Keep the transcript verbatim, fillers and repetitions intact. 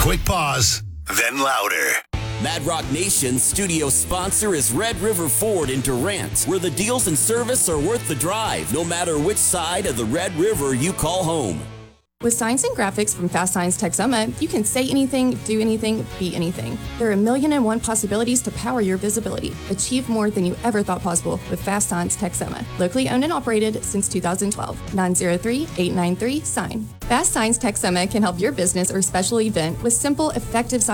quick pause, then louder. Mad Rock Nation's studio sponsor is Red River Ford in Durant, where the deals and service are worth the drive, no matter which side of the Red River you call home. With science and graphics from Fast Science Texoma, you can say anything, do anything, be anything. There are a million and one possibilities to power your visibility. Achieve more than you ever thought possible with Fast Science Texoma. Locally owned and operated since two thousand twelve. nine zero three, eight nine three, S I G N. Fast Science Texoma can help your business or special event with simple, effective science